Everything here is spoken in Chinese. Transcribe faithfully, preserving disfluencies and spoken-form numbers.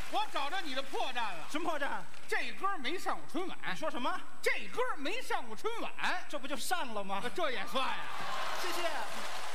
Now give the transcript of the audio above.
我找着你的破绽了。 什么破绽？ 这歌没上过春晚。 你说什么？ 这歌没上过春晚， 这不就上了吗？ 这也算呀。 谢谢。